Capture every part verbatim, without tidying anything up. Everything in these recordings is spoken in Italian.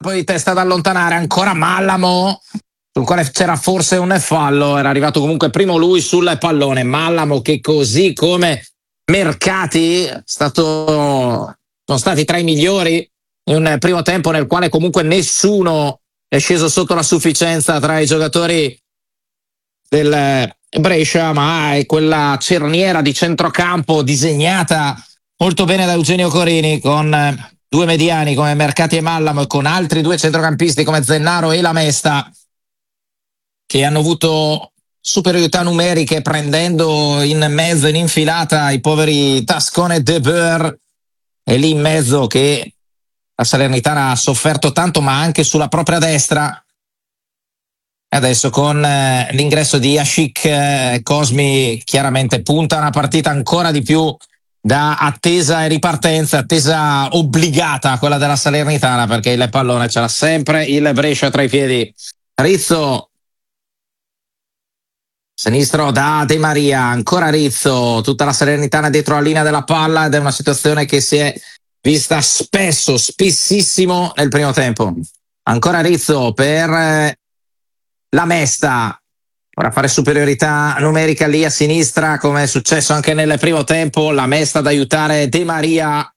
poi testa ad allontanare, ancora Mallamo, sul quale c'era forse un fallo, era arrivato comunque primo lui sul pallone. Mallamo che così come Mercati è stato, sono stati tra i migliori in un primo tempo nel quale comunque nessuno è sceso sotto la sufficienza tra i giocatori del Brescia, ma è quella cerniera di centrocampo disegnata molto bene da Eugenio Corini, con due mediani come Mercati e Mallamo e con altri due centrocampisti come Zennaro e Lamesta, che hanno avuto superiorità numeriche prendendo in mezzo, in infilata, i poveri Tascone e De Boer, e lì in mezzo che la Salernitana ha sofferto tanto, ma anche sulla propria destra. Adesso con eh, l'ingresso di Ashik, eh, Cosmi chiaramente punta una partita ancora di più da attesa e ripartenza, attesa obbligata quella della Salernitana, perché il pallone ce l'ha sempre il Brescia tra i piedi. Rizzo, sinistro da De Maria, ancora Rizzo, tutta la Salernitana dietro la linea della palla, ed è una situazione che si è vista spesso, spessissimo nel primo tempo. Ancora Rizzo per eh, Lamesta, ora fare superiorità numerica lì a sinistra come è successo anche nel primo tempo. Lamesta ad aiutare De Maria,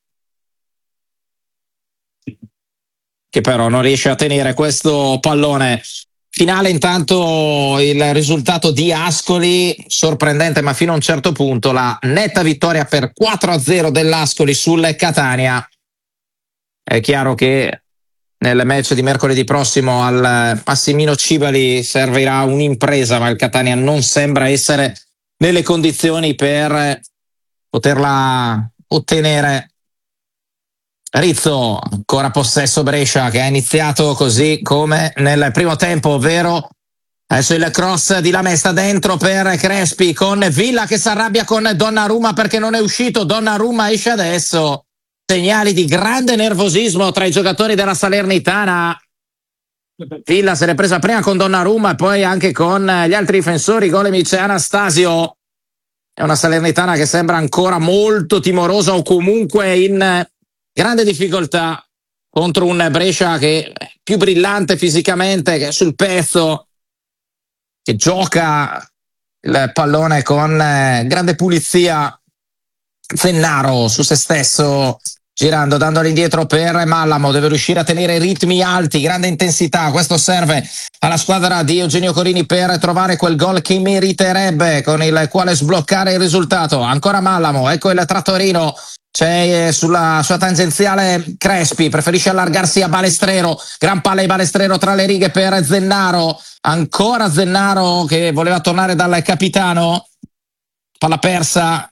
che però non riesce a tenere questo pallone. Finale intanto il risultato di Ascoli, sorprendente ma fino a un certo punto, la netta vittoria per quattro a zero dell'Ascoli sul Catania. È chiaro che nel match di mercoledì prossimo al Massimino Cibali servirà un'impresa, ma il Catania non sembra essere nelle condizioni per poterla ottenere. Rizzo, ancora possesso Brescia, che ha iniziato così come nel primo tempo, ovvero adesso il cross di Lamesta dentro per Crespi, con Villa che si arrabbia con Donnarumma perché non è uscito. Donnarumma esce adesso. Segnali di grande nervosismo tra i giocatori della Salernitana. Villa se l'è presa prima con Donnarumma e poi anche con gli altri difensori, Golemic e Anastasio. È una Salernitana che sembra ancora molto timorosa o comunque in grande difficoltà contro un Brescia che è più brillante fisicamente, che è sul pezzo, che gioca il pallone con grande pulizia. Zennaro su se stesso, girando, dandolo indietro per Mallamo, deve riuscire a tenere i ritmi alti, grande intensità. Questo serve alla squadra di Eugenio Corini per trovare quel gol che meriterebbe, con il quale sbloccare il risultato. Ancora Mallamo, ecco il trattorino, c'è sulla sua tangenziale Crespi, preferisce allargarsi a Balestrero, gran palla di Balestrero tra le righe per Zennaro, ancora Zennaro che voleva tornare dal capitano, palla persa.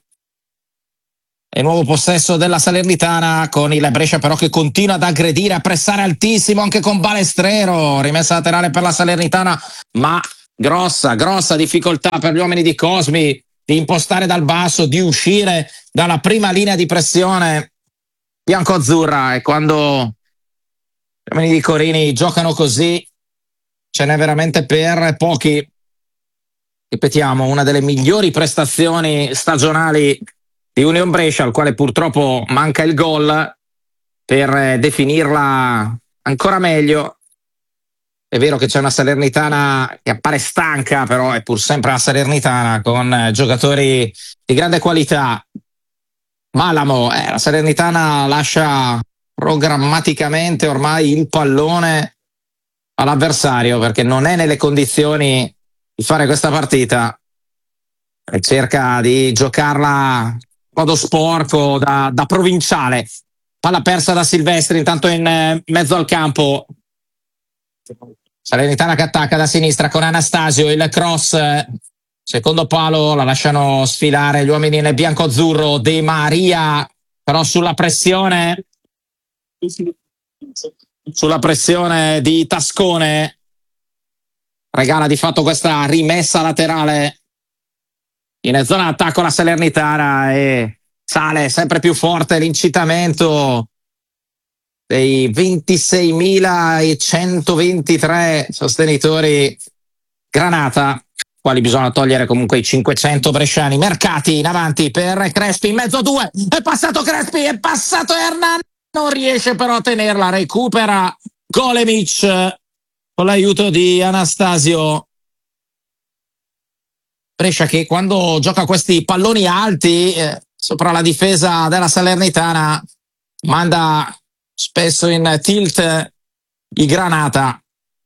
E nuovo possesso della Salernitana, con il Brescia però che continua ad aggredire, a pressare altissimo anche con Balestrero. Rimessa laterale per la Salernitana, ma grossa, grossa difficoltà per gli uomini di Cosmi di impostare dal basso, di uscire dalla prima linea di pressione bianco-azzurra. E quando gli uomini di Corini giocano così ce n'è veramente per pochi. Ripetiamo, una delle migliori prestazioni stagionali di Union Brescia, al quale purtroppo manca il gol per definirla ancora meglio. È vero che c'è una Salernitana che appare stanca, però è pur sempre la Salernitana, con giocatori di grande qualità. Mallamo, eh, la Salernitana lascia programmaticamente ormai il pallone all'avversario, perché non è nelle condizioni di fare questa partita e cerca di giocarla modo sporco, da, da provinciale. Palla persa da Silvestri, intanto in eh, mezzo al campo. Salernitana che attacca da sinistra con Anastasio, il cross, eh, secondo palo, la lasciano sfilare gli uomini nel bianco-azzurro. De Maria però sulla pressione sulla pressione di Tascone regala di fatto questa rimessa laterale in zona d'attacco la Salernitana, e sale sempre più forte l'incitamento dei ventiseiemilacentoventitré sostenitori granata, quali bisogna togliere comunque i cinquecento bresciani. Mercati in avanti per Crespi, in mezzo a due, è passato Crespi, è passato Hernan, non riesce però a tenerla, recupera Golemic con l'aiuto di Anastasio. Brescia che quando gioca questi palloni alti eh, sopra la difesa della Salernitana manda spesso in tilt i Granata.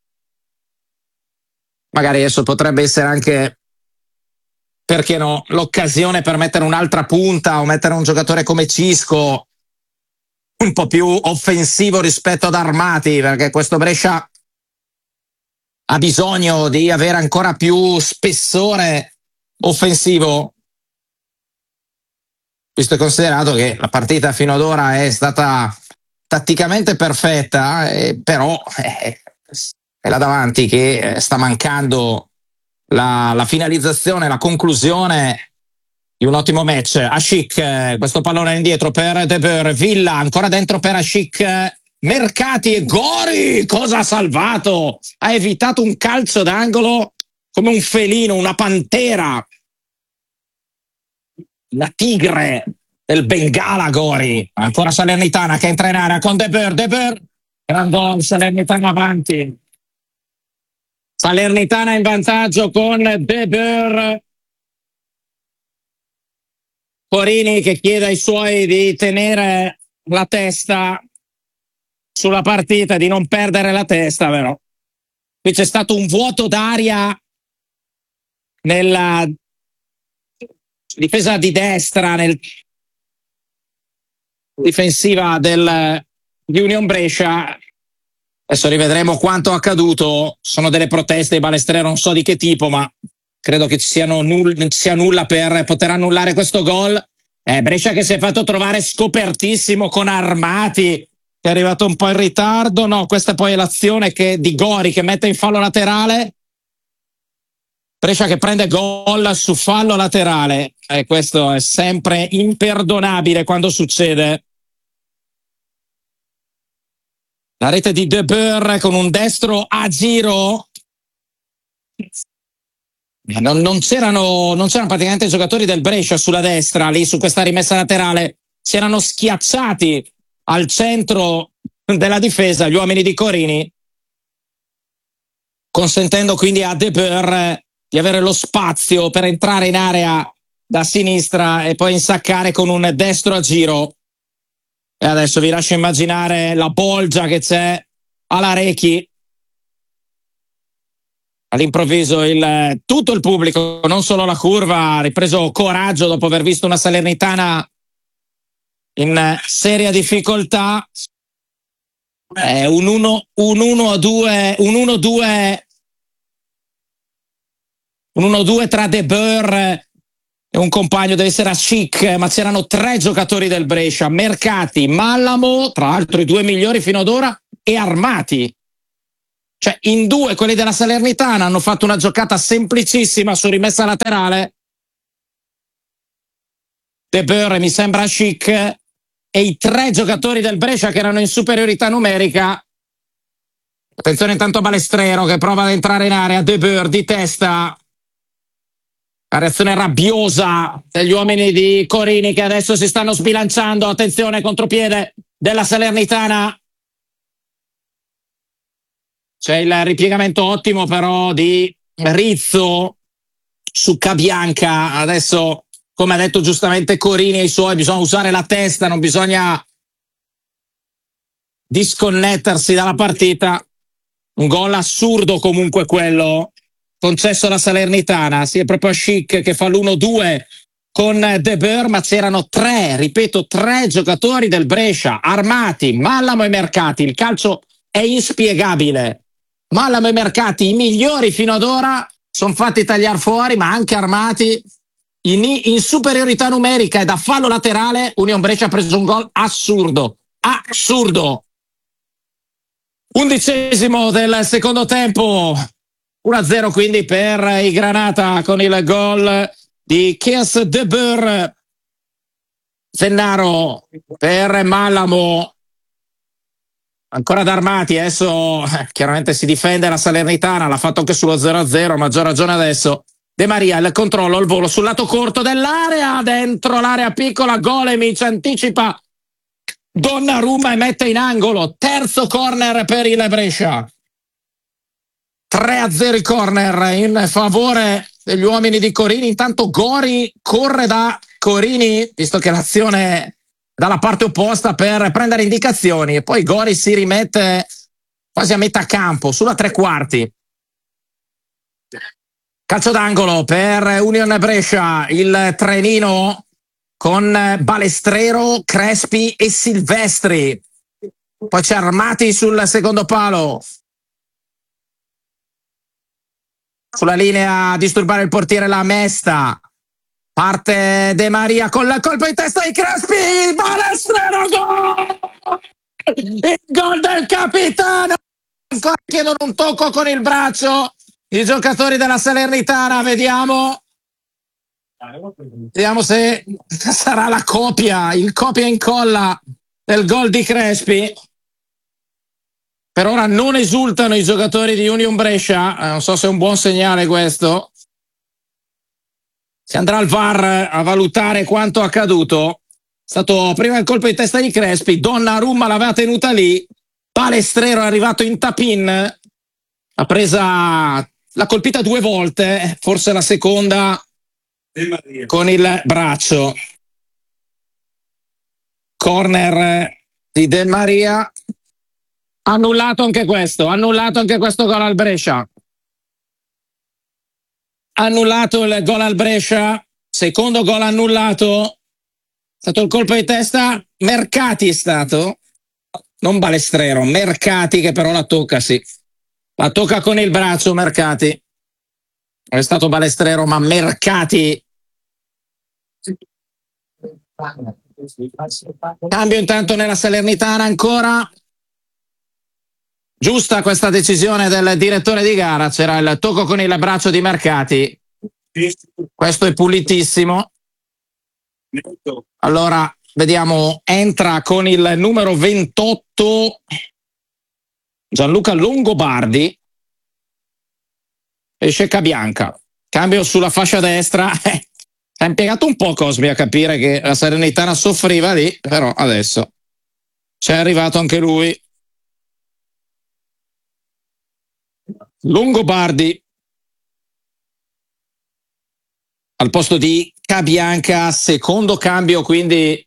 Magari adesso potrebbe essere anche, perché no, l'occasione per mettere un'altra punta o mettere un giocatore come Cisco un po' più offensivo rispetto ad Armati, perché questo Brescia ha bisogno di avere ancora più spessore offensivo, visto e considerato che la partita fino ad ora è stata tatticamente perfetta, eh, però eh, è là davanti che sta mancando la, la finalizzazione, la conclusione di un ottimo match. Ascic, questo pallone indietro per De Boer, Villa ancora dentro per Ascic, Mercati e Gori, cosa ha salvato? Ha evitato un calcio d'angolo come un felino, una pantera, la tigre del Bengala. Gori, ancora Salernitana che entra in area con De Boer, De Boer, grandon, Salernitana avanti, Salernitana in vantaggio con De Boer. Corini che chiede ai suoi di tenere la testa sulla partita, di non perdere la testa, però qui c'è stato un vuoto d'aria nella difesa di destra, nel difensiva del, di Union Brescia. Adesso rivedremo quanto accaduto. Sono delle proteste di Balestrero, non so di che tipo, ma credo che ci siano null- non ci sia nulla per poter annullare questo gol. Eh, Brescia che si è fatto trovare scopertissimo con Armati, che è arrivato un po' in ritardo. No, questa poi è l'azione che, di Gori che mette in fallo laterale. Brescia che prende gol su fallo laterale. E eh, questo è sempre imperdonabile quando succede. La rete di De Boer con un destro a giro. Non, non, c'erano, non c'erano praticamente giocatori del Brescia sulla destra, lì su questa rimessa laterale. Si erano schiacciati al centro della difesa gli uomini di Corini, consentendo quindi a De Boer di avere lo spazio per entrare in area da sinistra e poi insaccare con un destro a giro. E adesso vi lascio immaginare la bolgia che c'è alla Rechi. All'improvviso il, tutto il pubblico, non solo la curva, ha ripreso coraggio dopo aver visto una Salernitana in seria difficoltà. Eh, un uno a due, un uno due, un uno due tra De Boer e un compagno, deve essere Ascic, ma c'erano tre giocatori del Brescia: Mercati, Mallamo, tra l'altro i due migliori fino ad ora, e Armati. Cioè, in due, quelli della Salernitana hanno fatto una giocata semplicissima su rimessa laterale. De Boer, mi sembra Ascic, e i tre giocatori del Brescia che erano in superiorità numerica. Attenzione intanto a Balestrero che prova ad entrare in area. De Boer di testa. La reazione rabbiosa degli uomini di Corini che adesso si stanno sbilanciando. Attenzione, contropiede della Salernitana. C'è il ripiegamento ottimo però di Rizzo su Cabianca. Adesso, come ha detto giustamente Corini ai suoi, bisogna usare la testa, non bisogna disconnettersi dalla partita. Un gol assurdo comunque quello concesso alla Salernitana. Sì, è proprio Ascic che fa l'uno due con De Boer, ma c'erano tre, ripeto, tre giocatori del Brescia, Armati, Mallamo e Mercati. Il calcio è inspiegabile. Mallamo e Mercati, i migliori fino ad ora, sono fatti tagliare fuori, ma anche Armati in, in superiorità numerica e da fallo laterale. Union Brescia ha preso un gol assurdo, assurdo. Undicesimo del secondo tempo, uno a zero quindi per i Granata con il gol di Kees De Boer. Zennaro per Mallamo. Ancora da Armati, adesso eh, chiaramente si difende la Salernitana, l'ha fatto anche sullo zero a zero, maggior ragione adesso. De Maria, il controllo, il volo sul lato corto dell'area, dentro l'area piccola, Golemic anticipa Donnarumma e mette in angolo, terzo corner per il Brescia. tre a zero il corner in favore degli uomini di Corini. Intanto Gori corre da Corini, visto che l'azione è dalla parte opposta, per prendere indicazioni, e poi Gori si rimette quasi a metà campo, sulla tre quarti. Calcio d'angolo per Union Brescia, il trenino con Balestrero, Crespi e Silvestri. Poi c'è Armati sul secondo palo. Sulla linea a disturbare il portiere la Mesta. Parte De Maria con il colpo in testa di Crespi. Balestrero, gol! Il gol del capitano. Ancora chiedono un tocco con il braccio i giocatori della Salernitana. Vediamo. Vediamo se sarà la copia, il copia e incolla del gol di Crespi. Per ora non esultano i giocatori di Union Brescia, eh, non so se è un buon segnale questo. Si andrà al V A R a valutare quanto accaduto. È stato prima il colpo di testa di Crespi, Donnarumma l'aveva tenuta lì, Balestrero è arrivato in tap-in, ha presa, l'ha colpita due volte, forse la seconda con il braccio. Corner di De Maria. Annullato anche questo, annullato anche questo gol al Brescia. Annullato il gol al Brescia, secondo gol annullato. È stato il colpo di testa, Mercati è stato, non Balestrero, Mercati, che però la tocca, sì. La tocca con il braccio Mercati. È stato Balestrero, ma Mercati. Cambio intanto nella Salernitana ancora. Giusta questa decisione del direttore di gara, c'era il tocco con il braccio di Mercati. Questo è pulitissimo. Allora, vediamo, entra con il numero ventotto Gianluca Longobardi. Esce Cabianca. Cambio sulla fascia destra. Ha impiegato un po' Cosmi a capire che la Salernitana soffriva lì, però adesso c'è arrivato anche lui. Longobardi al posto di Cabianca, secondo cambio, quindi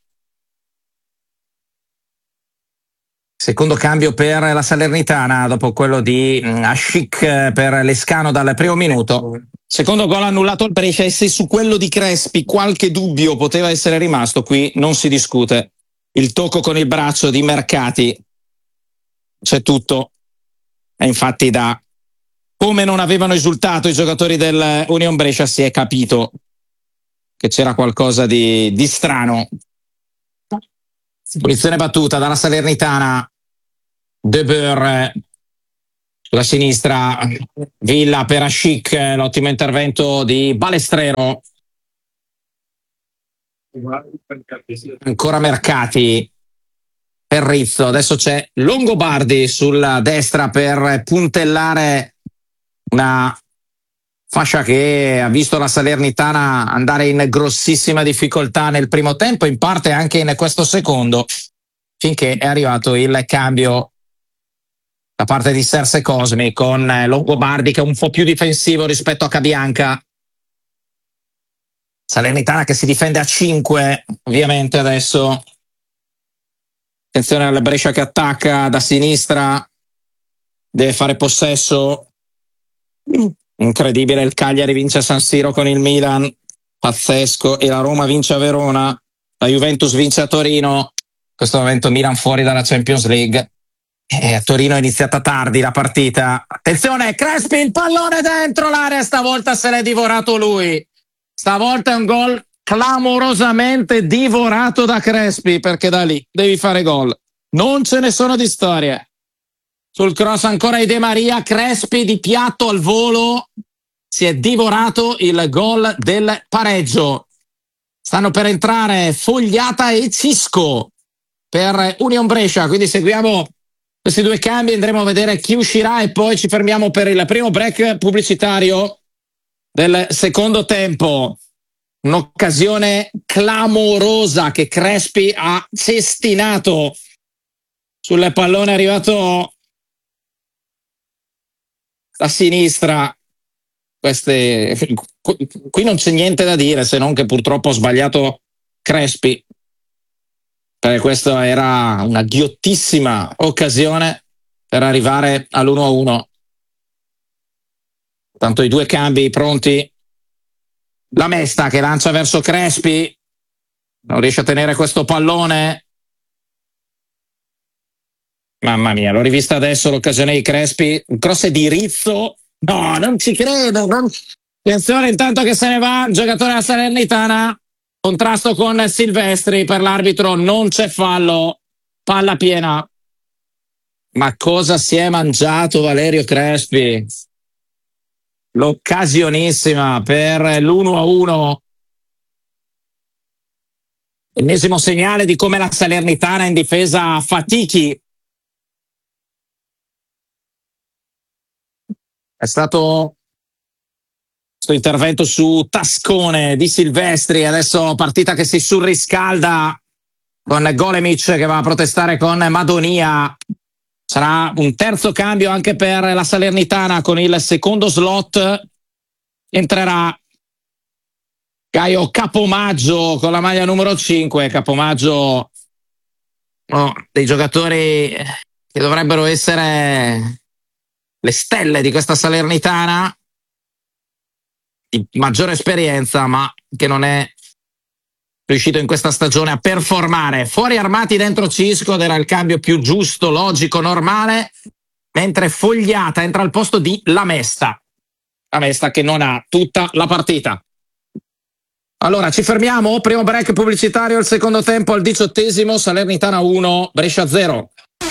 secondo cambio per la Salernitana dopo quello di Ascic per Lescano dal primo minuto. Secondo gol annullato al Brescia, e se su quello di Crespi qualche dubbio poteva essere rimasto, qui non si discute. Il tocco con il braccio di Mercati, c'è tutto, e infatti da come non avevano esultato i giocatori del Union Brescia si è capito che c'era qualcosa di, di strano. Punizione battuta dalla Salernitana. De Boer sulla sinistra, Villa per Ascic, l'ottimo intervento di Balestrero. Ancora Mercati per Rizzo, adesso c'è Longobardi sulla destra per puntellare una fascia che ha visto la Salernitana andare in grossissima difficoltà nel primo tempo, in parte anche in questo secondo, finché è arrivato il cambio da parte di Serse Cosmi con Longobardi che è un po' più difensivo rispetto a Cabianca. Salernitana che si difende a cinque, ovviamente adesso. Attenzione al Brescia che attacca da sinistra, deve fare possesso. Incredibile, il Cagliari vince a San Siro con il Milan, pazzesco, e la Roma vince a Verona, la Juventus vince a Torino. In questo momento Milan fuori dalla Champions League, e a Torino è iniziata tardi la partita. Attenzione, Crespi, il pallone dentro l'area, stavolta se l'è divorato lui, stavolta è un gol clamorosamente divorato da Crespi, perché da lì devi fare gol, non ce ne sono di storie. Sul cross ancora di De Maria, Crespi di piatto al volo, si è divorato il gol del pareggio. Stanno per entrare Fogliata e Cisco per Union Brescia, quindi seguiamo questi due cambi, andremo a vedere chi uscirà e poi ci fermiamo per il primo break pubblicitario del secondo tempo. un'occasione clamorosa che Crespi ha cestinato sul pallone arrivato da sinistra. Queste, qui non c'è niente da dire se non che purtroppo ha sbagliato Crespi, perché questa era una ghiottissima occasione per arrivare all'uno a uno. Tanto i due cambi pronti. La Mesta che lancia verso Crespi, non riesce a tenere questo pallone. Mamma mia, l'ho rivista adesso l'occasione di Crespi, un cross di Rizzo. No, non ci credo. Non... Attenzione intanto che se ne va il giocatore della Salernitana. Contrasto con Silvestri, per l'arbitro non c'è fallo. Palla piena. Ma cosa si è mangiato Valerio Crespi? L'occasionissima per l'uno a uno. Ennesimo segnale di come la Salernitana in difesa fatichi. È stato questo intervento su Tascone di Silvestri, adesso partita che si surriscalda con Golemic che va a protestare con Madonia. Sarà un terzo cambio anche per la Salernitana, con il secondo slot entrerà Caio Capomaggio con la maglia numero cinque. Capomaggio, oh, dei giocatori che dovrebbero essere le stelle di questa Salernitana, di maggiore esperienza, ma che non è riuscito in questa stagione a performare. Fuori Armati, dentro Cisco, ed era il cambio più giusto, logico, normale, mentre Fogliata entra al posto di La Mesta. La Mesta che non ha tutta la partita. Allora, ci fermiamo, primo break pubblicitario, il secondo tempo al diciottesimo, Salernitana uno, Brescia zero.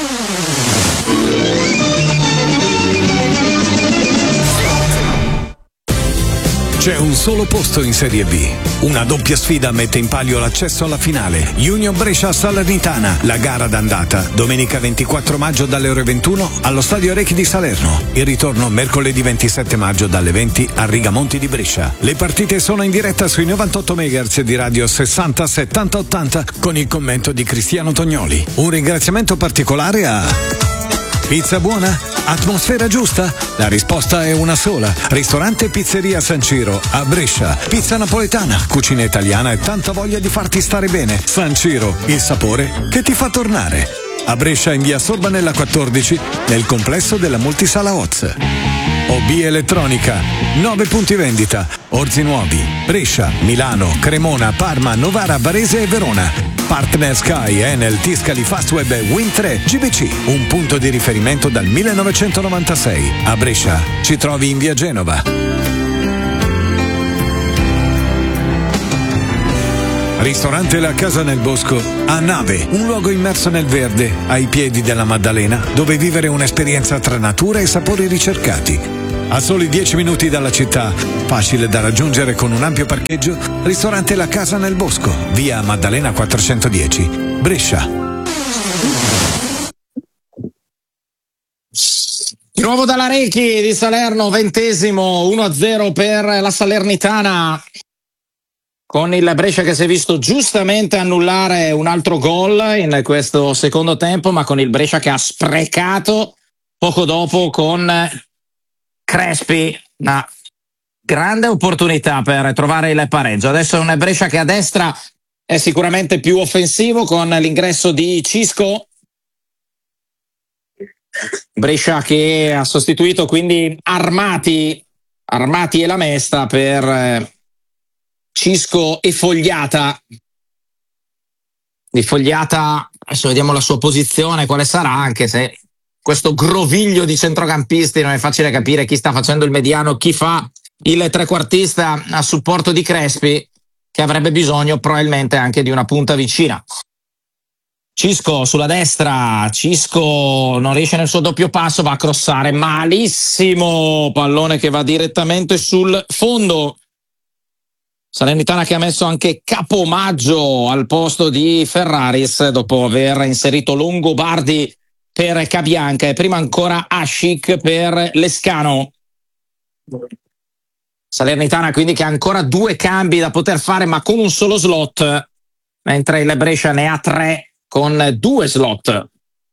C'è un solo posto in Serie B. Una doppia sfida mette in palio l'accesso alla finale. Union Brescia-Salernitana, la gara d'andata. Domenica ventiquattro maggio dalle ore ventuno allo Stadio Recchi di Salerno. Il ritorno mercoledì ventisette maggio dalle venti a Rigamonti di Brescia. Le partite sono in diretta sui novantotto megahertz di radio sessanta settanta ottanta con il commento di Cristiano Tognoli. Un ringraziamento particolare a... Pizza buona? Atmosfera giusta? La risposta è una sola. Ristorante Pizzeria San Ciro a Brescia. Pizza napoletana, cucina italiana e tanta voglia di farti stare bene. San Ciro, il sapore che ti fa tornare. A Brescia in via Sorbanella quattordici, nel complesso della Multisala Oz. O B Elettronica, nove punti vendita, Orzi Nuovi, Brescia, Milano, Cremona, Parma, Novara, Varese e Verona. Partner Sky, Enel, Tiscali, Fastweb e Win tre G B C, un punto di riferimento dal millenovecentonovantasei. A Brescia ci trovi in via Genova. Ristorante La Casa nel Bosco a Nave, un luogo immerso nel verde, ai piedi della Maddalena, dove vivere un'esperienza tra natura e sapori ricercati. A soli dieci minuti dalla città, facile da raggiungere con un ampio parcheggio, ristorante La Casa nel Bosco, via Maddalena quattrocentodieci, Brescia. Di nuovo dalla Recchi di Salerno, ventesimo, uno a zero per la Salernitana, con il Brescia che si è visto giustamente annullare un altro gol in questo secondo tempo, ma con il Brescia che ha sprecato poco dopo con Crespi una grande opportunità per trovare il pareggio. Adesso è un Brescia che a destra è sicuramente più offensivo con l'ingresso di Cisco. Brescia che ha sostituito quindi Armati, Armati e La Mesta per Cisco e Fogliata. Di Fogliata adesso vediamo la sua posizione, quale sarà, anche se questo groviglio di centrocampisti non è facile capire chi sta facendo il mediano, chi fa il trequartista a supporto di Crespi, che avrebbe bisogno probabilmente anche di una punta vicina. Cisco sulla destra, Cisco non riesce nel suo doppio passo, va a crossare malissimo, pallone che va direttamente sul fondo. Salernitana che ha messo anche Capomaggio al posto di Ferraris dopo aver inserito Longobardi per Cabianca e prima ancora Ascic per Lescano. Salernitana quindi che ha ancora due cambi da poter fare ma con un solo slot, mentre il Brescia ne ha tre con due slot.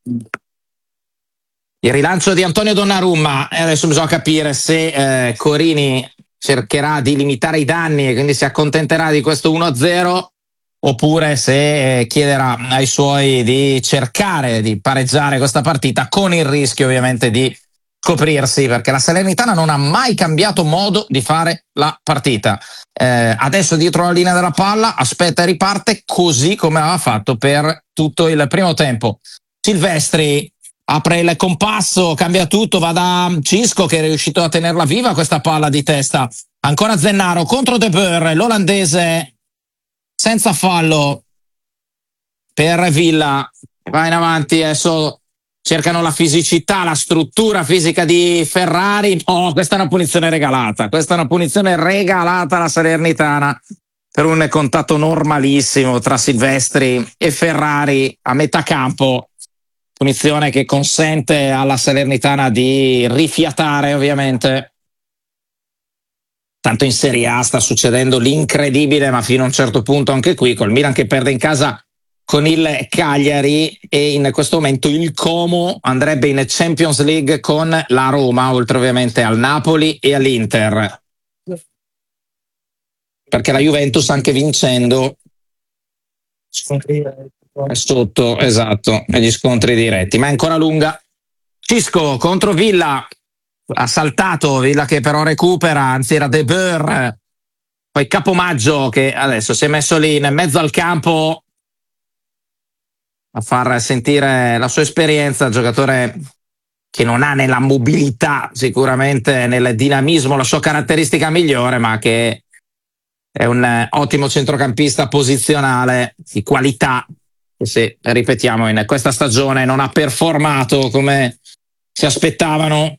Il rilancio di Antonio Donnarumma, e adesso bisogna capire se eh, Corini cercherà di limitare i danni e quindi si accontenterà di questo uno a zero, oppure se eh, chiederà ai suoi di cercare di pareggiare questa partita, con il rischio ovviamente di scoprirsi, perché la Salernitana non ha mai cambiato modo di fare la partita. Eh, adesso dietro la linea della palla, aspetta e riparte così come aveva fatto per tutto il primo tempo. Silvestri apre il compasso, cambia tutto, va da Cisco che è riuscito a tenerla viva questa palla di testa. Ancora Zennaro contro De Boer, l'olandese senza fallo per Villa. Va in avanti, adesso cercano la fisicità, la struttura fisica di Ferrari. No, questa è una punizione regalata. Questa è una punizione regalata alla Salernitana per un contatto normalissimo tra Silvestri e Ferrari a metà campo. Punizione che consente alla Salernitana di rifiatare, ovviamente. Tanto in Serie A sta succedendo l'incredibile, ma fino a un certo punto anche qui, col Milan che perde in casa con il Cagliari, e in questo momento il Como andrebbe in Champions League con la Roma, oltre ovviamente al Napoli e all'Inter. Perché la Juventus, anche vincendo, è sotto, esatto, agli scontri diretti, ma è ancora lunga. Cisco contro Villa, ha saltato Villa che però recupera, anzi era De Boer, poi Capomaggio che adesso si è messo lì in mezzo al campo a far sentire la sua esperienza, giocatore che non ha nella mobilità, sicuramente nel dinamismo la sua caratteristica migliore, ma che è un ottimo centrocampista posizionale di qualità, che se ripetiamo in questa stagione non ha performato come si aspettavano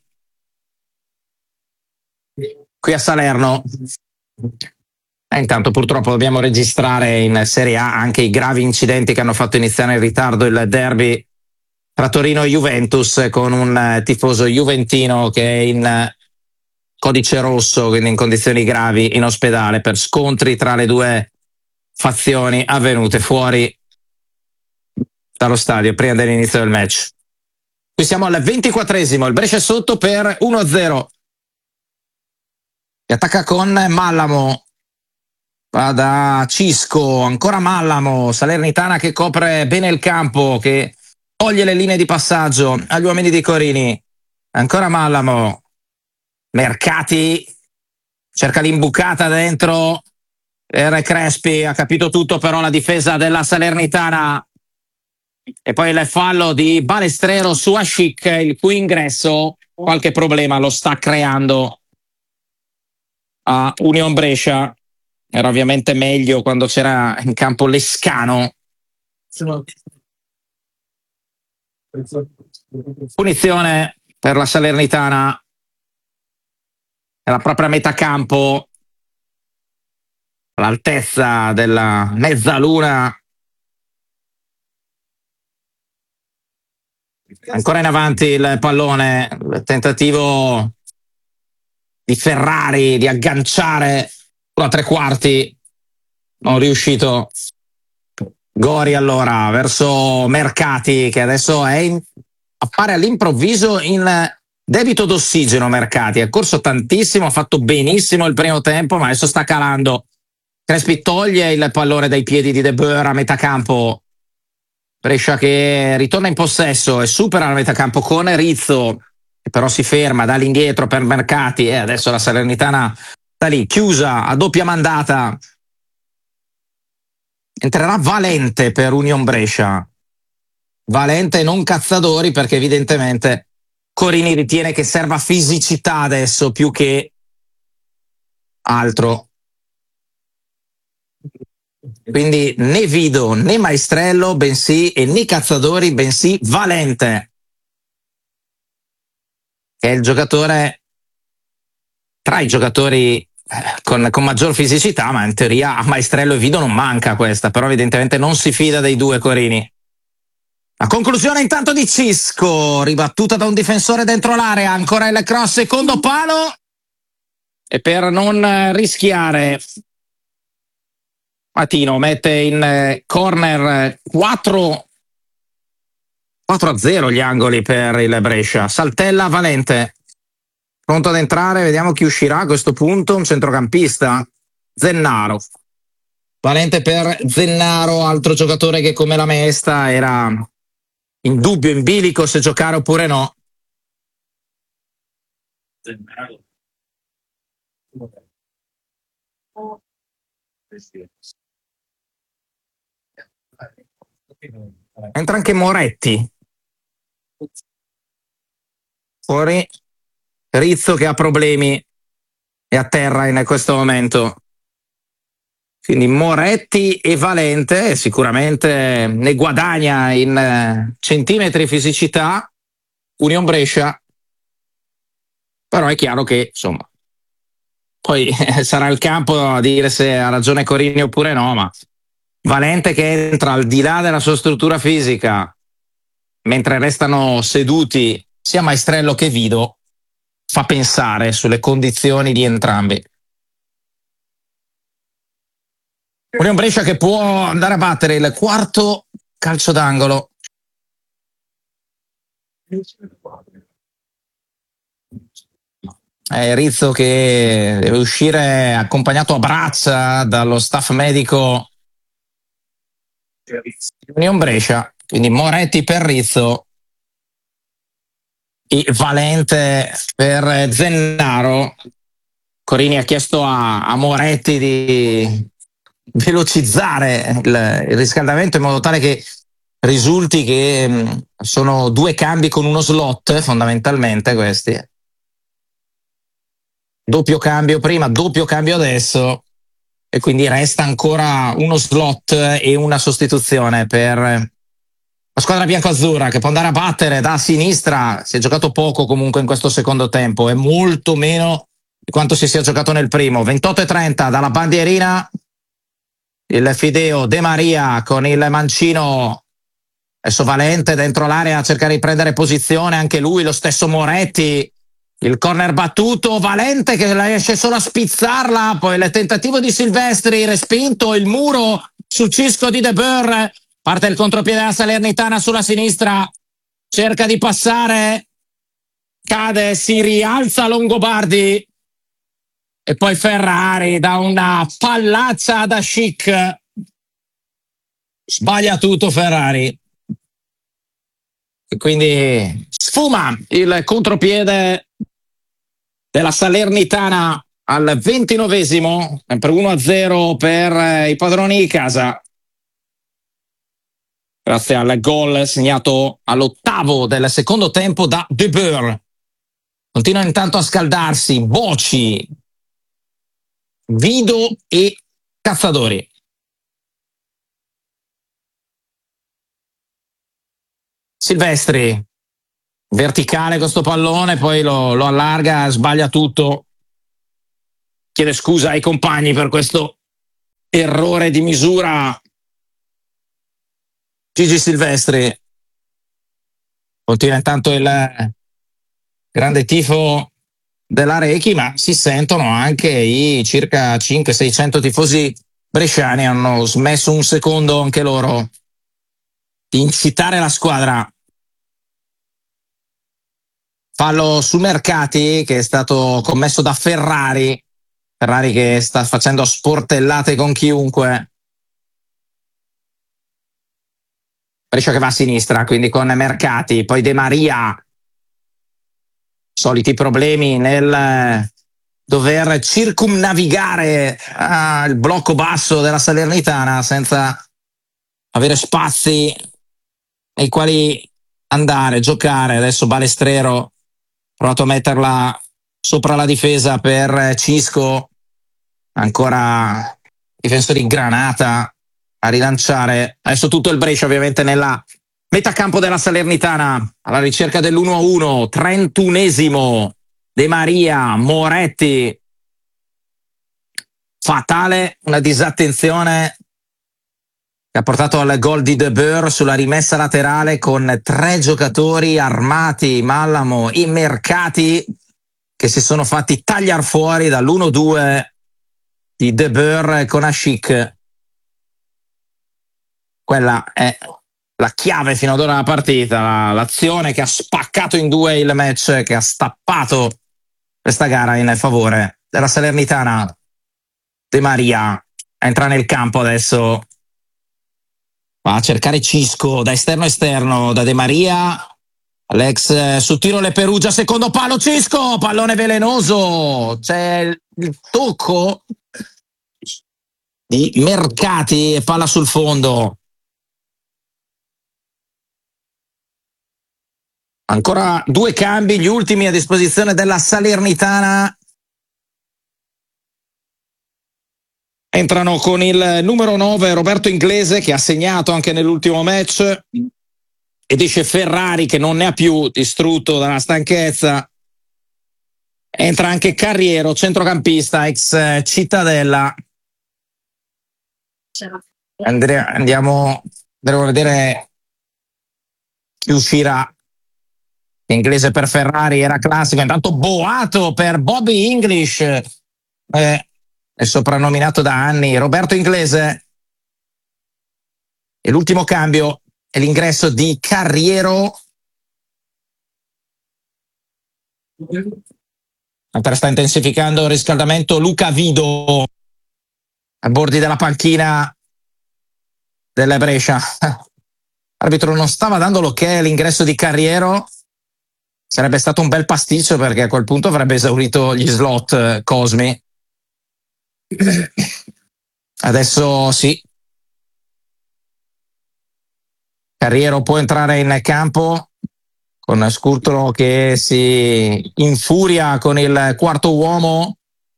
qui a Salerno. E intanto purtroppo dobbiamo registrare in Serie A anche i gravi incidenti che hanno fatto iniziare in ritardo il derby tra Torino e Juventus, con un tifoso juventino che è in codice rosso, quindi in condizioni gravi, in ospedale per scontri tra le due fazioni avvenute fuori dallo stadio prima dell'inizio del match. Qui siamo al ventiquattresimo, il Brescia è sotto per uno a zero. Si attacca con Mallamo, va da Cisco, ancora Mallamo, Salernitana che copre bene il campo, che toglie le linee di passaggio agli uomini di Corini. Ancora Mallamo, Mercati cerca l'imbucata dentro per Crespi, ha capito tutto però la difesa della Salernitana. E poi il fallo di Balestrero su Ascic, il cui ingresso qualche problema lo sta creando a Union Brescia. Era ovviamente meglio quando c'era in campo Lescano. Punizione per la Salernitana nella propria metà campo, all'altezza della mezzaluna. Ancora in avanti il pallone, il tentativo di Ferrari di agganciare a tre quarti, non riuscito. Gori allora verso Mercati, che adesso è in, appare all'improvviso in debito d'ossigeno. Mercati è corso tantissimo, ha fatto benissimo il primo tempo, ma adesso sta calando. Crespi toglie il pallone dai piedi di De Boer a metà campo. Brescia che ritorna in possesso e supera la metà campo con Rizzo, che però si ferma, dà l'indietro per Mercati, e adesso la Salernitana sta lì chiusa a doppia mandata. Entrerà Valente per Union Brescia, Valente e non Cazzatori, perché evidentemente Corini ritiene che serva fisicità adesso più che altro. Quindi né Vido né Maestrello, bensì, e né Cazzatori, bensì Valente, che è il giocatore tra i giocatori con, con maggior fisicità, ma in teoria a Maestrello e Vido non manca questa, però evidentemente non si fida dei due Corini. La conclusione intanto di Cisco, ribattuta da un difensore dentro l'area, ancora il cross, secondo palo, e per non rischiare Matino mette in corner quattro a zero gli angoli per il Brescia. Saltella Valente pronto ad entrare, vediamo chi uscirà a questo punto. Un centrocampista, Zennaro. Valente per Zennaro, altro giocatore che come la Mesta era in dubbio, in bilico se giocare oppure no. Zennaro. Entra anche Moretti. Fuori Rizzo che ha problemi e a terra in questo momento. Quindi Moretti e Valente sicuramente ne guadagna in centimetri fisicità Union Brescia, però è chiaro che insomma poi sarà il campo a dire se ha ragione Corini oppure no, ma Valente che entra al di là della sua struttura fisica mentre restano seduti sia Maestrello che Vido fa pensare sulle condizioni di entrambi. Union Brescia che può andare a battere il quarto calcio d'angolo. È Rizzo che deve uscire accompagnato a braccia dallo staff medico di Union Brescia, quindi Moretti per Rizzo e Valente per Zennaro. Corini ha chiesto a, a Moretti di velocizzare il, il riscaldamento in modo tale che risulti che mh, sono due cambi con uno slot fondamentalmente questi. Doppio cambio prima, doppio cambio adesso e quindi resta ancora uno slot e una sostituzione per la squadra biancoazzurra che può andare a battere da sinistra. Si è giocato poco comunque in questo secondo tempo e molto meno di quanto si sia giocato nel primo. ventotto e trenta dalla bandierina, il Fideo De Maria con il mancino, adesso Valente dentro l'area a cercare di prendere posizione, anche lui, lo stesso Moretti, il corner battuto, Valente che riesce solo a spizzarla, poi il tentativo di Silvestri, respinto, il muro sul cisco di De Boer, parte il contropiede della Salernitana sulla sinistra, cerca di passare, cade, si rialza Longobardi e poi Ferrari da una pallaccia da Chic, sbaglia tutto Ferrari e quindi sfuma il contropiede della Salernitana al ventinovesimo, sempre uno a zero per i padroni di casa grazie al gol segnato all'ottavo del secondo tempo da De Boer. Continua intanto a scaldarsi Boci, Vido e Cazzatori. Silvestri, verticale questo pallone, poi lo, lo allarga, sbaglia tutto, chiede scusa ai compagni per questo errore di misura. Gigi Silvestri, continua intanto il grande tifo della Rechi, ma si sentono anche i circa cinquecento seicento tifosi bresciani, hanno smesso un secondo anche loro di incitare la squadra. Fallo su Mercati che è stato commesso da Ferrari, Ferrari che sta facendo sportellate con chiunque. Brescia che va a sinistra, quindi con Mercati, poi De Maria, soliti problemi nel dover circumnavigare ah, il blocco basso della Salernitana senza avere spazi nei quali andare, giocare. Adesso Balestrero ha provato a metterla sopra la difesa per Cisco, ancora difensori Granata a rilanciare. Adesso tutto il Brescia ovviamente nella metà campo della Salernitana alla ricerca dell'uno a uno, trentunesimo. De Maria, Moretti, fatale una disattenzione che ha portato al gol di De Boer sulla rimessa laterale con tre giocatori armati, Mallamo e Mercati, che si sono fatti tagliare fuori dall'uno due di De Boer con Ashik. Quella è la chiave fino ad ora della partita, l'azione che ha spaccato in due il match, che ha stappato questa gara in favore della Salernitana. De Maria entra nel campo adesso, va a cercare Cisco da esterno a esterno, da De Maria. Alex su tiro le Perugia, secondo palo, Cisco, pallone velenoso, c'è il tocco di Mercati e palla sul fondo. Ancora due cambi, gli ultimi a disposizione della Salernitana. Entrano con il numero nove Roberto Inglese, che ha segnato anche nell'ultimo match, ed esce Ferrari, che non ne ha più, distrutto dalla stanchezza. Entra anche Carriero, centrocampista, ex Cittadella. Andrea, andiamo, andremo a vedere chi uscirà. Inglese per Ferrari era classico, intanto Boato per Bobby English, eh, è soprannominato da anni Roberto Inglese. E l'ultimo cambio è l'ingresso di Carriero. Mentre sta intensificando il riscaldamento Luca Vido a bordi della panchina della Brescia. L'arbitro non stava dando l'ok all'ingresso di Carriero. Sarebbe stato un bel pasticcio, perché a quel punto avrebbe esaurito gli slot eh, Cosmi. Adesso sì. Carriero può entrare in campo con Scurtolo che si infuria con il quarto uomo.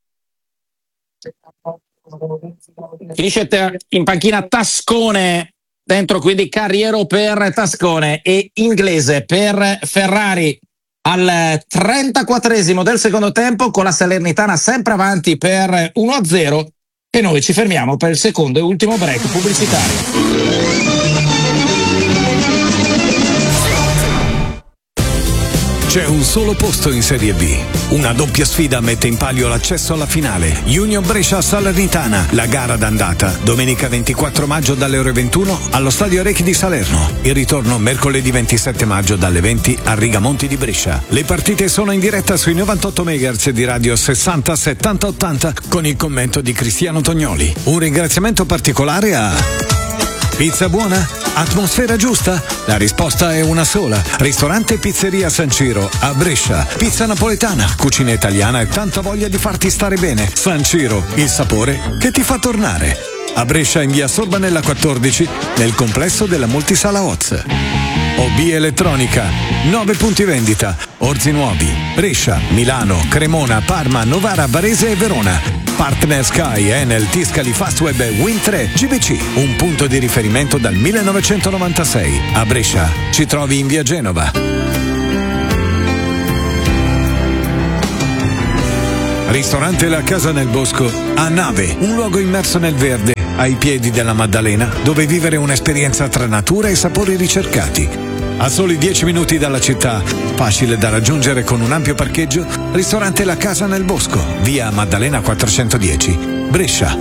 Finisce in panchina Tascone, dentro quindi Carriero per Tascone e Inglese per Ferrari. Al trentaquattresimo del secondo tempo, con la Salernitana sempre avanti per uno a zero, e noi ci fermiamo per il secondo e ultimo break pubblicitario. C'è un solo posto in Serie B. Una doppia sfida mette in palio l'accesso alla finale. Union Brescia Salernitana, la gara d'andata. Domenica ventiquattro maggio dalle ore ventuno allo Stadio Recchi di Salerno. Il ritorno mercoledì ventisette maggio dalle venti a Rigamonti di Brescia. Le partite sono in diretta sui novantotto megahertz di radio sessanta settanta ottanta con il commento di Cristiano Tognoli. Un ringraziamento particolare a... Pizza buona? Atmosfera giusta? La risposta è una sola. Ristorante Pizzeria San Ciro a Brescia. Pizza napoletana, cucina italiana e tanta voglia di farti stare bene. San Ciro, il sapore che ti fa tornare. A Brescia in via Sorbanella quattordici, nel complesso della Multisala Oz. O B Elettronica, nove punti vendita, Orzi Nuovi, Brescia, Milano, Cremona, Parma, Novara, Varese e Verona. Partner Sky, Enel, Tiscali, Fastweb, Win tre, G B C, un punto di riferimento dal millenovecentonovantasei. A Brescia ci trovi in via Genova. Ristorante La Casa nel Bosco a Nave, un luogo immerso nel verde, ai piedi della Maddalena, dove vivere un'esperienza tra natura e sapori ricercati. A soli dieci minuti dalla città, facile da raggiungere con un ampio parcheggio, ristorante La Casa nel Bosco, via Maddalena quattrocentodieci, Brescia.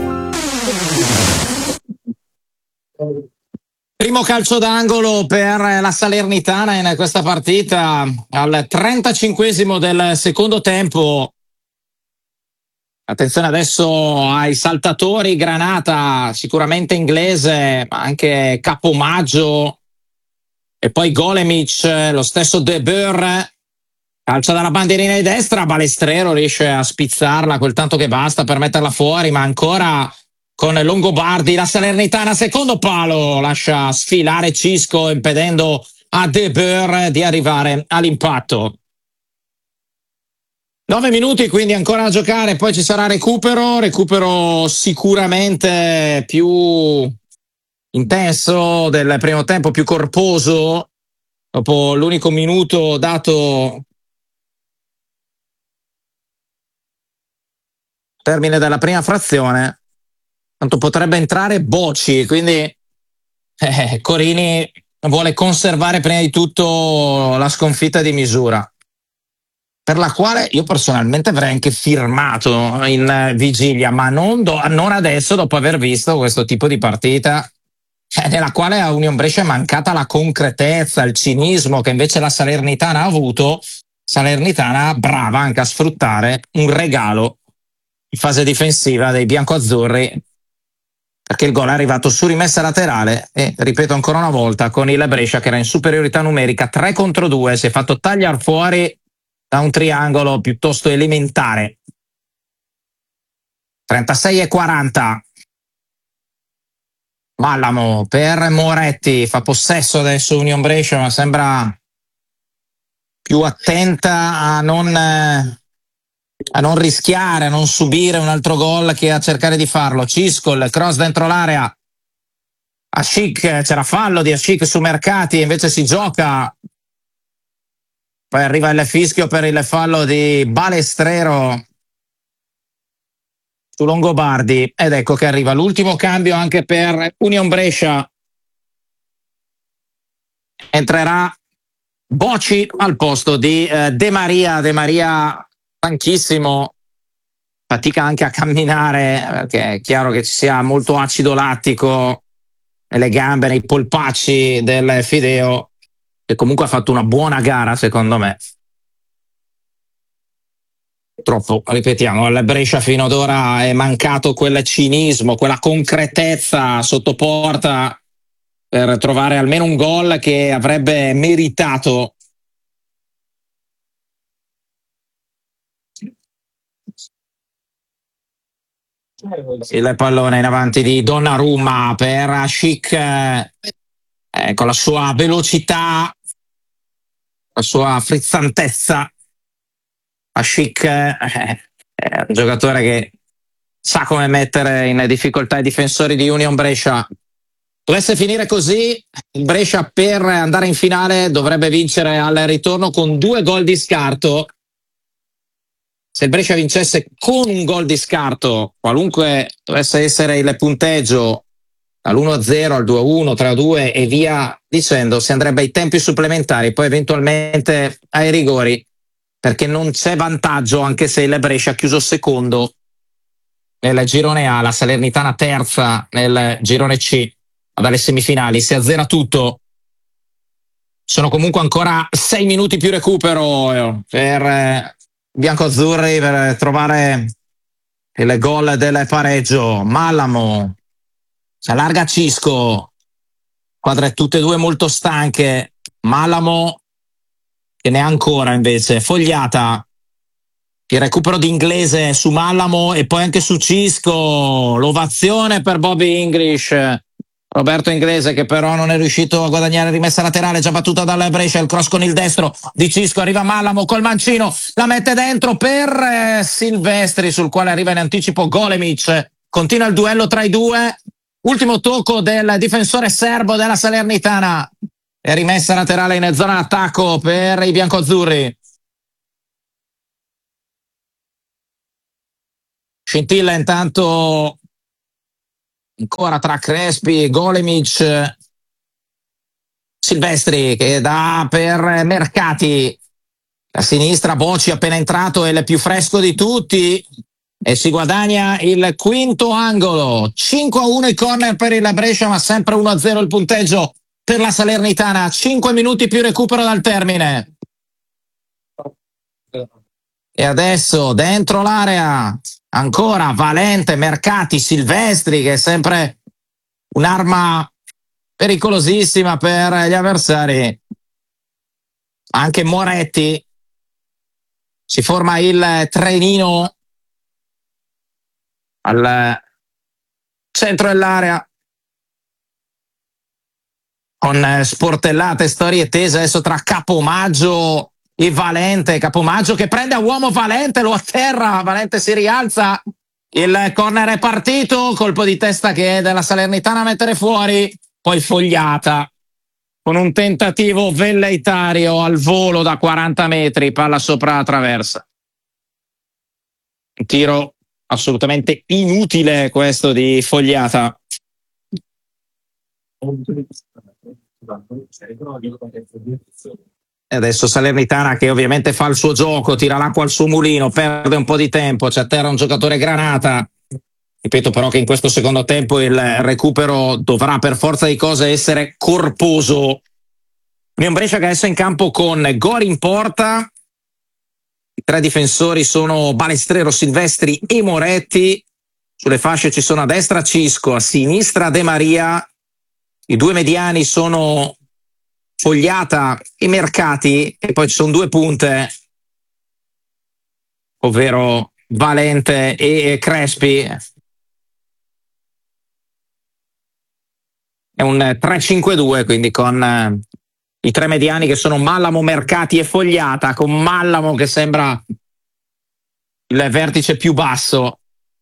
Primo calcio d'angolo per la Salernitana in questa partita, al trentacinquesimo del secondo tempo. Attenzione adesso ai saltatori, Granata, sicuramente Inglese, ma anche Capomaggio. E poi Golemic, lo stesso De Boer, calcia dalla bandierina di destra, Balestrero riesce a spizzarla quel tanto che basta per metterla fuori, ma ancora con Longobardi, la Salernitana, secondo palo, lascia sfilare Cisco impedendo a De Boer di arrivare all'impatto. Nove minuti quindi ancora da giocare, poi ci sarà recupero, recupero sicuramente più intenso del primo tempo, più corposo, dopo l'unico minuto dato termine della prima frazione. Tanto potrebbe entrare Bocci, quindi eh, Corini vuole conservare prima di tutto la sconfitta di misura. per la quale io personalmente avrei anche firmato in eh, vigilia, ma non, do, non adesso, dopo aver visto questo tipo di partita eh, nella quale a Union Brescia è mancata la concretezza, il cinismo che invece la Salernitana ha avuto. Salernitana brava anche a sfruttare un regalo in fase difensiva dei biancoazzurri, perché il gol è arrivato su rimessa laterale e, ripeto ancora una volta, con il Brescia che era in superiorità numerica tre contro due, si è fatto tagliare fuori da un triangolo piuttosto elementare. trentasei e quaranta. Mallamo per Moretti, fa possesso adesso Union Brescia, ma sembra più attenta a non, a non rischiare, a non subire un altro gol che a cercare di farlo. Ciscol, cross dentro l'area. Ascic, c'era fallo di Ascic su Mercati, invece si gioca. Poi arriva il fischio per il fallo di Balestrero su Longobardi ed ecco che arriva l'ultimo cambio anche per Union Brescia. Entrerà Boci al posto di eh, De Maria. De Maria stanchissimo, fatica anche a camminare perché è chiaro che ci sia molto acido lattico nelle gambe, nei polpacci del Fideo, che comunque ha fatto una buona gara secondo me. Troppo, ripetiamo, al Brescia fino ad ora è mancato quel cinismo, quella concretezza sotto porta per trovare almeno un gol che avrebbe meritato. Il pallone in avanti di Donnarumma per Ascic, eh, con la sua velocità, la sua frizzantezza. Ascic eh, è un giocatore che sa come mettere in difficoltà i difensori di Union Brescia. Dovesse finire così, il Brescia per andare in finale dovrebbe vincere al ritorno con due gol di scarto. Se il Brescia vincesse con un gol di scarto, qualunque dovesse essere il punteggio, dall'uno a zero al due a uno, tre a due e via dicendo, si andrebbe ai tempi supplementari, poi eventualmente ai rigori, perché non c'è vantaggio anche se il Brescia ha chiuso secondo nel girone A, la Salernitana terza nel girone C, dalle semifinali, si azzera tutto. Sono comunque ancora sei minuti più recupero per eh, biancoazzurri per trovare il gol del pareggio. Mallamo si allarga Cisco, squadre tutte e due molto stanche. Mallamo che ne ha ancora invece, Fogliata, il recupero di Inglese su Mallamo e poi anche su Cisco, l'ovazione per Bobby English. Roberto Inglese che però non è riuscito a guadagnare rimessa laterale, già battuta dalla Brescia, il cross con il destro di Cisco, arriva Mallamo col mancino, la mette dentro per eh, Silvestri, sul quale arriva in anticipo Golemic. Continua il duello tra i due, ultimo tocco del difensore serbo della Salernitana e rimessa laterale in zona attacco per i biancoazzurri. Scintilla intanto ancora tra Crespi e Golemic. Silvestri che dà per Mercati, a sinistra Boci appena entrato è il più fresco di tutti e si guadagna il quinto angolo. Cinque a uno i corner per il Brescia, ma sempre uno a zero il punteggio per la Salernitana. Cinque minuti più recupero dal termine e adesso dentro l'area ancora Valente, Mercati, Silvestri che è sempre un'arma pericolosissima per gli avversari. Anche Moretti, si forma il trenino al centro dell'area con sportellate, storie tese adesso tra Capomaggio e Valente. Capomaggio che prende a uomo Valente, lo atterra, Valente si rialza, il corner è partito, colpo di testa che è della Salernitana a mettere fuori, poi Fogliata con un tentativo velleitario al volo da quaranta metri, palla sopra la traversa. Un tiro assolutamente inutile questo di Fogliata. E adesso Salernitana che ovviamente fa il suo gioco, tira l'acqua al suo mulino, perde un po' di tempo, c'è a terra un giocatore Granata. Ripeto però che in questo secondo tempo il recupero dovrà per forza di cose essere corposo. Union Brescia che adesso è in campo con Gori in porta. I tre difensori sono Balestrero, Silvestri e Moretti. Sulle fasce ci sono a destra Cisco, a sinistra De Maria. I due mediani sono Fogliata e Mercati, e poi ci sono due punte, ovvero Valente e Crespi. È un tre cinque due, quindi con eh, i tre mediani che sono Mallamo, Mercati e Fogliata, con Mallamo che sembra il vertice più basso.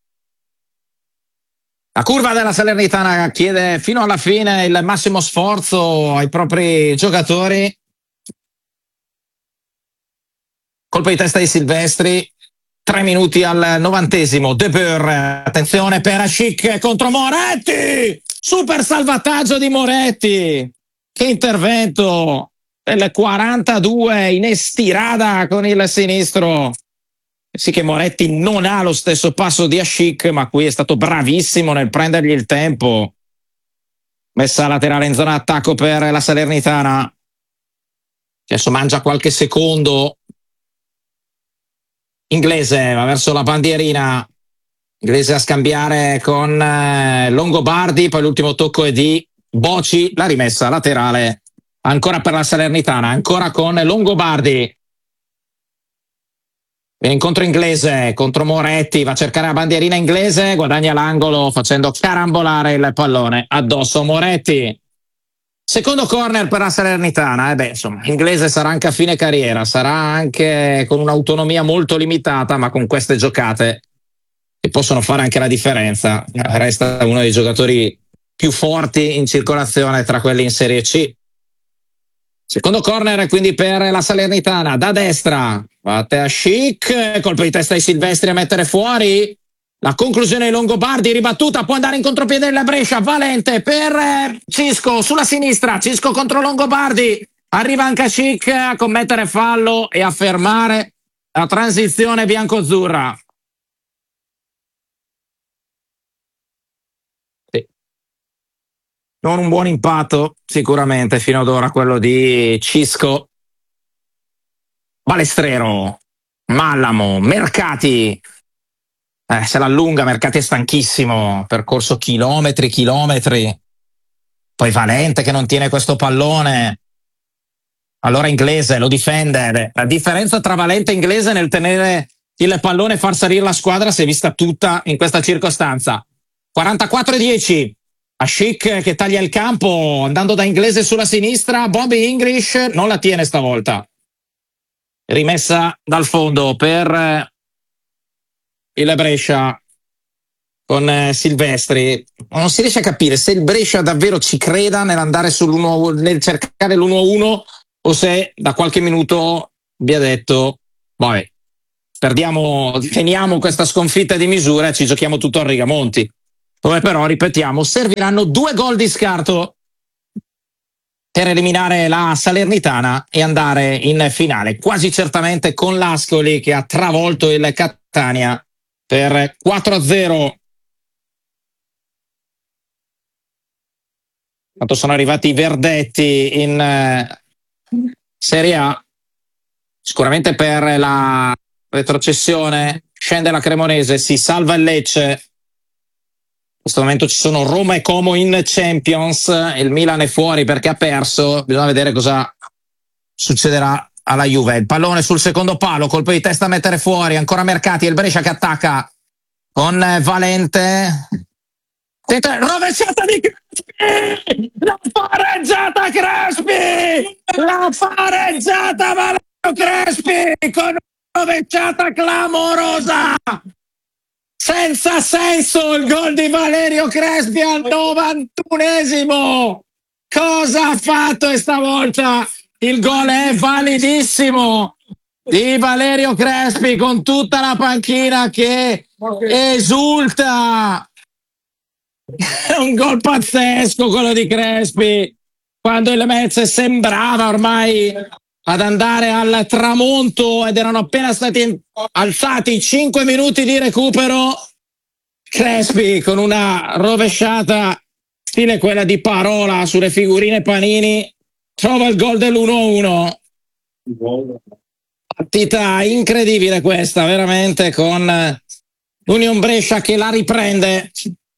La curva della Salernitana chiede fino alla fine il massimo sforzo ai propri giocatori. Colpo di testa di Silvestri, tre minuti al novantesimo. De Boer, attenzione per Ascic contro Moretti, super salvataggio di Moretti, che intervento del quarantadue in estirada con il sinistro. Sì che Moretti non ha lo stesso passo di Ascic, ma qui è stato bravissimo nel prendergli il tempo. Messa laterale in zona attacco per la Salernitana, che adesso mangia qualche secondo. Inglese va verso la bandierina, Inglese a scambiare con eh, Longobardi, poi l'ultimo tocco è di Boci, la rimessa laterale ancora per la Salernitana, ancora con Longobardi. Incontro Inglese contro Moretti, va a cercare la bandierina Inglese, guadagna l'angolo facendo carambolare il pallone addosso a Moretti. Secondo corner per la Salernitana, eh beh, insomma, Inglese sarà anche a fine carriera, sarà anche con un'autonomia molto limitata, ma con queste giocate che possono fare anche la differenza. Resta uno dei giocatori più forti in circolazione tra quelli in Serie C. Secondo corner quindi per la Salernitana, da destra, batte a Schick, colpo di testa di Silvestri a mettere fuori. La conclusione di Longobardi, ribattuta, può andare in contropiede della Brescia, Valente per Cisco sulla sinistra, Cisco contro Longobardi, arriva anche Schick a commettere fallo e a fermare la transizione biancoazzurra. Sì. Non un buon impatto sicuramente fino ad ora quello di Cisco. Balestrero, Mallamo, Mercati. Eh, se l'allunga, Mercati è stanchissimo, percorso chilometri, chilometri. Poi Valente che non tiene questo pallone. Allora Inglese lo difende. La differenza tra Valente e Inglese nel tenere il pallone e far salire la squadra si è vista tutta in questa circostanza. quarantaquattro a dieci. Ascic che taglia il campo andando da Inglese sulla sinistra. Bobby English non la tiene stavolta. Rimessa dal fondo per il Brescia con eh, Silvestri. Non si riesce a capire se il Brescia davvero ci creda nell'andare sull'uno, nel cercare l'uno uno, o se da qualche minuto vi ha detto vabbè, perdiamo, teniamo questa sconfitta di misura e ci giochiamo tutto a Rigamonti, dove però, ripetiamo, serviranno due gol di scarto per eliminare la Salernitana e andare in finale, quasi certamente con l'Ascoli che ha travolto il Catania per quattro a zero. Quanto sono arrivati i verdetti in eh, Serie A, sicuramente per la retrocessione scende la Cremonese, si salva il Lecce. In questo momento ci sono Roma e Como in Champions, il Milan è fuori perché ha perso, bisogna vedere cosa succederà alla Juve. Il pallone sul secondo palo, colpo di testa a mettere fuori, ancora Mercati, il Brescia che attacca con Valente. Tenta rovesciata di Crespi, la pareggiata Crespi, la pareggiata Valerio Crespi con una rovesciata clamorosa, senza senso il gol di Valerio Crespi al novantunesimo. Cosa ha fatto questa volta? Il gol è validissimo di Valerio Crespi con tutta la panchina che esulta. È un gol pazzesco quello di Crespi, quando il Metz sembrava ormai ad andare al tramonto ed erano appena stati alzati cinque minuti di recupero. Crespi con una rovesciata stile quella di Parola sulle figurine Panini trova il gol dell'uno a uno. Partita incredibile questa, veramente, con Union Brescia che la riprende.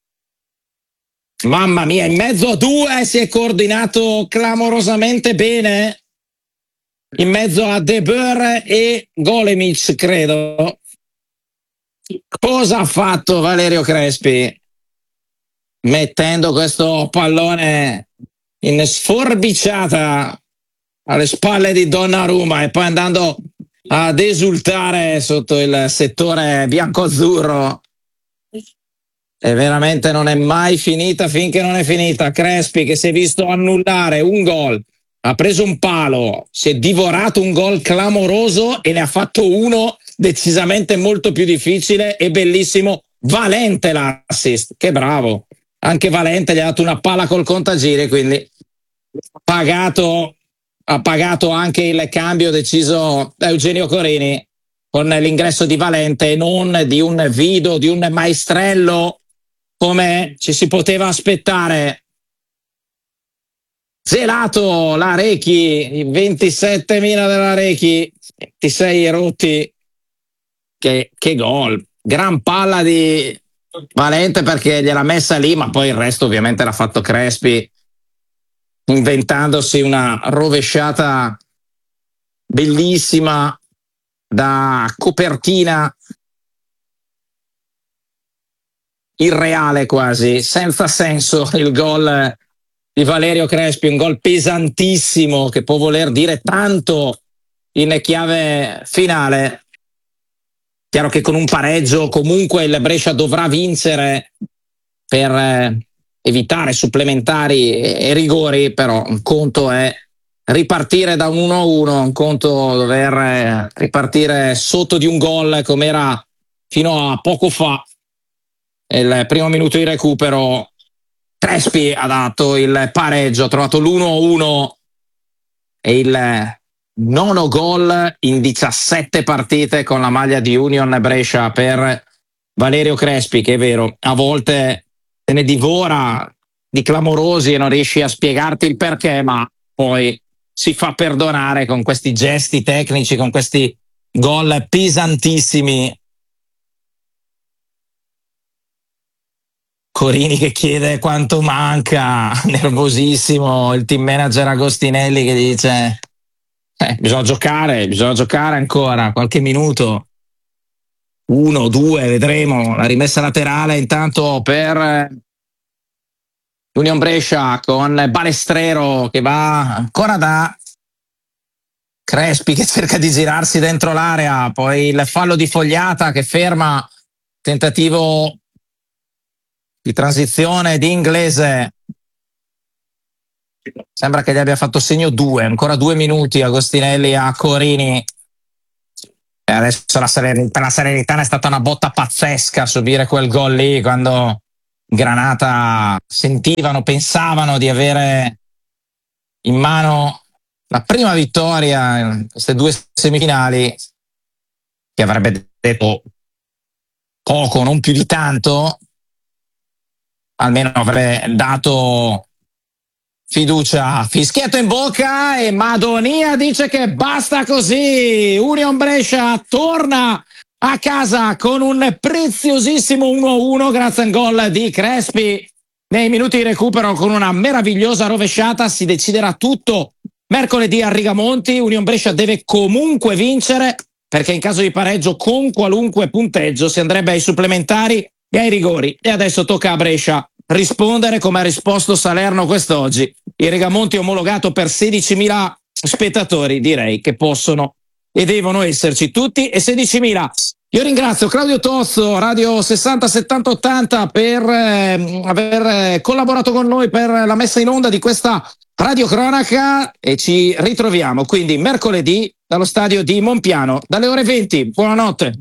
Mamma mia, in mezzo a due si è coordinato clamorosamente bene, in mezzo a De Boer e Golemic, credo. Cosa ha fatto Valerio Crespi mettendo questo pallone in sforbiciata alle spalle di Donnarumma e poi andando ad esultare sotto il settore bianco-azzurro? E veramente non è mai finita finché non è finita. Crespi che si è visto annullare un gol, ha preso un palo, si è divorato un gol clamoroso e ne ha fatto uno decisamente molto più difficile e bellissimo. Valente l'assist, che bravo, anche Valente gli ha dato una palla col contagiri, quindi pagato, ha pagato anche il cambio deciso da Eugenio Corini con l'ingresso di Valente e non di un Vido, di un maestrello come ci si poteva aspettare. Zelato la Rechi, i ventisettemila della Rechi, ventisei rotti. Che, che gol, gran palla di Valente perché gliel'ha messa lì, ma poi il resto ovviamente l'ha fatto Crespi, inventandosi una rovesciata bellissima da copertina irreale, quasi senza senso il gol di Valerio Crespi, un gol pesantissimo che può voler dire tanto in chiave finale. Chiaro che con un pareggio comunque il Brescia dovrà vincere per eh, evitare supplementari e, e rigori, però un conto è ripartire da un uno a uno, un conto dover eh, ripartire sotto di un gol come era fino a poco fa. Il primo minuto di recupero Crespi ha dato il pareggio, ha trovato l'uno a uno e il nono gol in diciassette partite con la maglia di Union Brescia per Valerio Crespi, che è vero, a volte te ne divora di clamorosi e non riesci a spiegarti il perché, ma poi si fa perdonare con questi gesti tecnici, con questi gol pesantissimi. Corini che chiede quanto manca, nervosissimo, il team manager Agostinelli che dice Eh, bisogna giocare, bisogna giocare ancora qualche minuto, uno, due, vedremo. La rimessa laterale intanto per Union Brescia con Balestrero che va ancora da Crespi che cerca di girarsi dentro l'area, poi il fallo di Fogliata che ferma tentativo di transizione di Inglese. Sembra che gli abbia fatto segno due, ancora due minuti Agostinelli a Corini. E adesso la Salernitana, la Salernitana è stata una botta pazzesca a subire quel gol lì, quando Granata sentivano, pensavano di avere in mano la prima vittoria in queste due semifinali, che avrebbe detto poco, non più di tanto, almeno avrebbe dato fiducia. Fischietto in bocca e Madonia dice che basta così. Union Brescia torna a casa con un preziosissimo uno a uno grazie al gol di Crespi nei minuti di recupero. Con una meravigliosa rovesciata si deciderà tutto mercoledì a Rigamonti. Union Brescia deve comunque vincere, perché in caso di pareggio con qualunque punteggio si andrebbe ai supplementari e ai rigori. E adesso tocca a Brescia rispondere come ha risposto Salerno quest'oggi. Il Rigamonti è omologato per sedicimila spettatori, direi che possono e devono esserci tutti e sedicimila. Io ringrazio Claudio Tozzo, Radio sessanta settanta ottanta, per eh, aver collaborato con noi per la messa in onda di questa radiocronaca, e ci ritroviamo quindi mercoledì dallo stadio di Monpiano dalle ore venti. Buonanotte.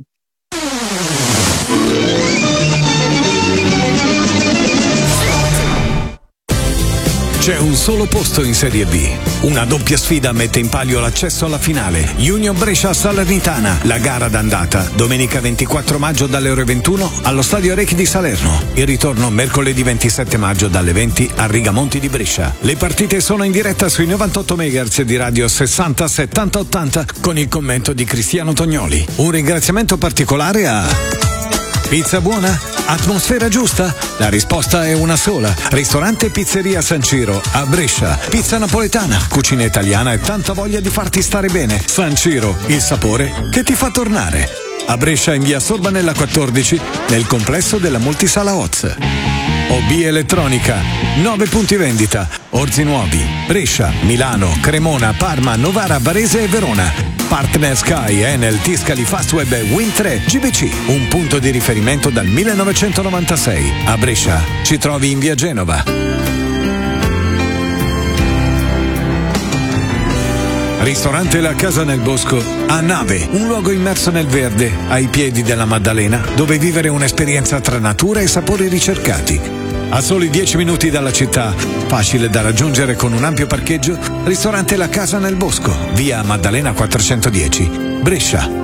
C'è un solo posto in Serie B. Una doppia sfida mette in palio l'accesso alla finale. Union Brescia-Salernitana, la gara d'andata, domenica ventiquattro maggio dalle ore ventuno allo Stadio Recchi di Salerno. Il ritorno mercoledì ventisette maggio dalle venti a Rigamonti di Brescia. Le partite sono in diretta sui novantotto megahertz di Radio sessanta settanta ottanta con il commento di Cristiano Tognoli. Un ringraziamento particolare a... Pizza buona? Atmosfera giusta? La risposta è una sola. Ristorante Pizzeria San Ciro a Brescia. Pizza napoletana, cucina italiana e tanta voglia di farti stare bene. San Ciro, il sapore che ti fa tornare. A Brescia in via Sorbanella quattordici, nel complesso della Multisala Oz. O B Elettronica, nove punti vendita, Orzi Nuovi, Brescia, Milano, Cremona, Parma, Novara, Varese e Verona. Partner Sky, Enel, Tiscali, Fastweb e Win tre G B C. Un punto di riferimento dal millenovecentonovantasei. A Brescia ci trovi in via Genova. Ristorante La Casa nel Bosco a Nave, un luogo immerso nel verde, ai piedi della Maddalena, dove vivere un'esperienza tra natura e sapori ricercati. A soli dieci minuti dalla città, facile da raggiungere con un ampio parcheggio, ristorante La Casa nel Bosco, via Maddalena quattrocentodieci, Brescia.